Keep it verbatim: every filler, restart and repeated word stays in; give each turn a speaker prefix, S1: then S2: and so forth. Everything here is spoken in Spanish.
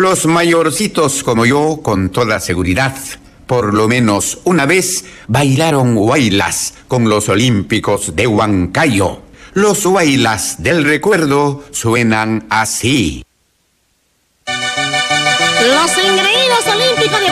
S1: Los mayorcitos como yo, con toda seguridad, por lo menos una vez bailaron huaylas con los olímpicos de Huancayo. Los huaylas del recuerdo suenan así.
S2: Los engreídos olímpicos de